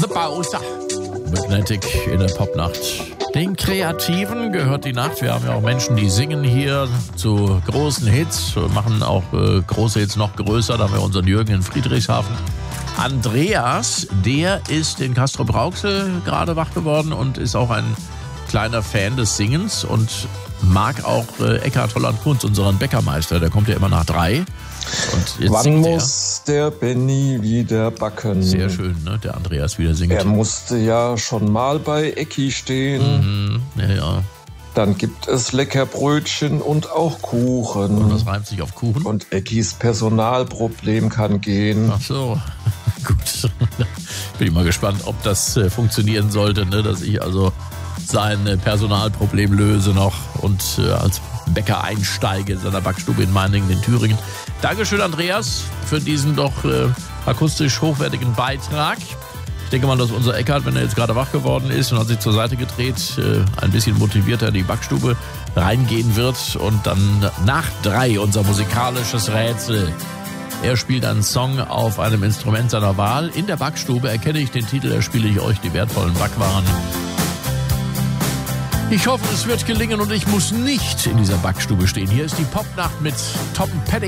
Bowser. Magnetic in der Popnacht. Den Kreativen gehört die Nacht. Wir haben ja auch Menschen, die singen hier zu großen Hits, machen auch große Hits noch größer. Da haben wir unseren Jürgen in Friedrichshafen. Andreas, der ist in Castrop-Rauxel gerade wach geworden und ist auch ein kleiner Fan des Singens und mag auch Eckhard Holland-Kunz, unseren Bäckermeister. Der kommt ja immer nach 3. Und jetzt wann muss der Benny wieder backen? Sehr schön, ne? Der Andreas wieder singt. Er musste ja schon mal bei Ecki stehen. Ja. Dann gibt es lecker Brötchen und auch Kuchen. Und das reimt sich auf Kuchen. Und Eckis Personalproblem kann gehen. Ach so, gut. Bin ich mal gespannt, ob das funktionieren sollte, ne? Dass ich also sein Personalproblem löse noch und als Bäcker einsteige in seiner Backstube in Meiningen in Thüringen. Dankeschön, Andreas, für diesen doch akustisch hochwertigen Beitrag. Ich denke mal, dass unser Eckhard, wenn er jetzt gerade wach geworden ist und hat sich zur Seite gedreht, ein bisschen motivierter in die Backstube reingehen wird und dann nach 3 unser musikalisches Rätsel. Er spielt einen Song auf einem Instrument seiner Wahl. In der Backstube erkenne ich den Titel, erspiele ich euch die wertvollen Backwaren. Ich hoffe, es wird gelingen und ich muss nicht in dieser Backstube stehen. Hier ist die Popnacht mit Tom Petty.